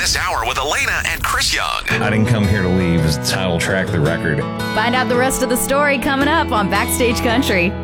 This Hour with Elena and Chris Young. I Didn't Come Here to Leave is the title track of the record. Find out the rest of the story coming up on Backstage Country.